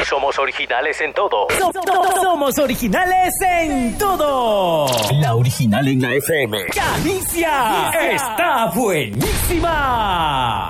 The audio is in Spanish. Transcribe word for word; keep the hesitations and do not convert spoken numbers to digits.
Somos originales en todo. So- so- somos originales en todo. La original en la F M. ¡Calicia! ¡Está buenísima!